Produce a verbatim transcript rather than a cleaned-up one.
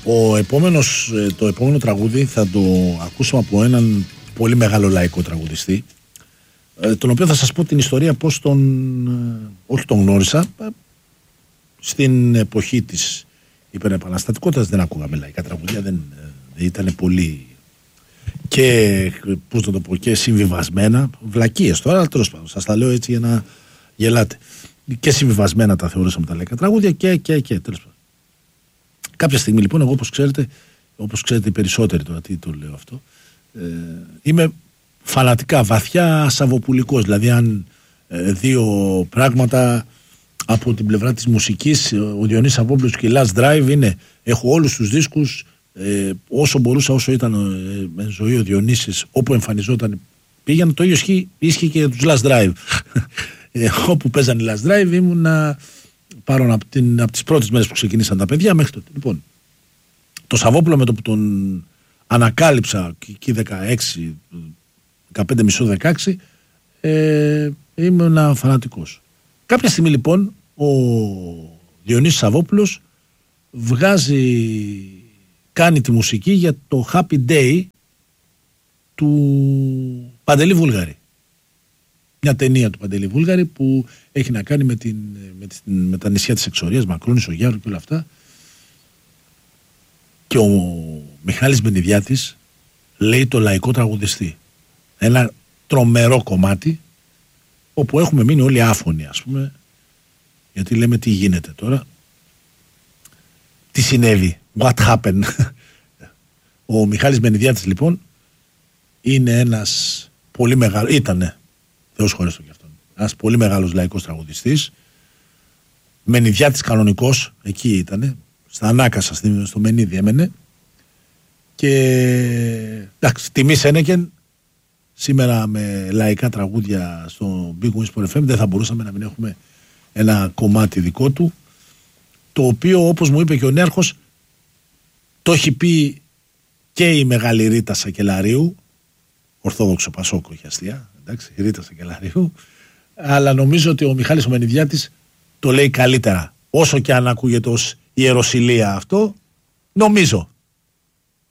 Ο επόμενος, το επόμενο τραγούδι θα το ακούσουμε από έναν πολύ μεγάλο λαϊκό τραγουδιστή, τον οποίο θα σας πω την ιστορία πώς τον, όχι τον γνώρισα. Στην εποχή της υπερεπαναστατικότητας δεν ακούγαμε λαϊκά τραγουδία, δεν, δεν ήταν πολύ και, πώς να το πω, και συμβιβασμένα, βλακίες τώρα, αλλά τέλος πάντων, σας τα λέω έτσι για να γελάτε. Και συμβιβασμένα τα θεωρούσαμε τα λαϊκά τραγούδια και, και, και, τέλος πάντων. Κάποια στιγμή λοιπόν, εγώ όπως ξέρετε, όπως ξέρετε οι περισσότεροι τώρα, τι το λέω αυτό, ε, είμαι φανατικά βαθιά σαββοπουλικός, δηλαδή αν ε, δύο πράγματα από την πλευρά της μουσικής, ο Διονύσης Σαββόπουλος και η Last Drive είναι, έχω όλους τους δίσκους, ε, όσο μπορούσα, όσο ήταν ε, με ζωή ο Διονύσης, όπου εμφανιζόταν πήγαινε, το ίδιο ισχύει, ίσχυε και για τους Last Drive. ε, όπου παίζαν οι Last Drive ήμουνα πάρω από, την, από τις πρώτες μέρες που ξεκινήσαν τα παιδιά μέχρι τότε. Λοιπόν, το Σαββόπουλο με το που τον ανακάλυψα εκεί δεκαέξι, δεκαπέντε μισό δεκαέξι, ε, ήμουν φανατικός. Κάποια στιγμή λοιπόν ο Διονύσης Σαββόπουλος βγάζει, κάνει τη μουσική για το Happy Day του Παντελή Βούλγαρη. Μια ταινία του Παντελή Βούλγαρη που έχει να κάνει με, την, με, την, με τα νησιά της Εξορίας, Μακρόνης, Ογιάρου και όλα αυτά. Και ο Μιχάλης Μπενιδιάτης λέει το λαϊκό τραγουδιστή. Ένα τρομερό κομμάτι όπου έχουμε μείνει όλοι άφωνοι, ας πούμε, γιατί λέμε τι γίνεται τώρα, τι συνέβη, what happened. Ο Μιχάλης Μπενιδιάτης λοιπόν είναι ένας πολύ μεγάλο, ήτανε, Θεός χωρέστο κι αυτόν, ένας πολύ μεγάλος λαϊκός τραγουδιστής, Μενιδιάτης κανονικός, εκεί ήτανε, στα Ανάκασα, στο Μενίδη έμενε, και εντάξει, τιμή Σένεκεν. Σήμερα με λαϊκά τραγούδια στο Big Wings εφ εμ δεν θα μπορούσαμε να μην έχουμε ένα κομμάτι δικό του, το οποίο, όπως μου είπε και ο Νέαρχος, το έχει πει και η μεγάλη Ρίτα Σακελαρίου, Ορθόδοξο Πασόκο, όχι αστεία, εντάξει, η Ρίτα Σακελαρίου, αλλά νομίζω ότι ο Μιχάλης ο Μενιδιάτης το λέει καλύτερα, όσο και αν ακούγεται ως ιεροσυλία αυτό, νομίζω,